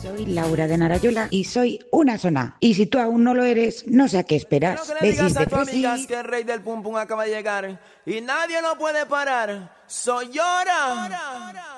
Soy Laura de Narayola y soy una zona. Y si tú aún no lo eres, no sé a qué esperas. No que le digas a tu Fresi. amigas que el rey del pum pum acaba de llegar y nadie lo puede parar. Soy Llora.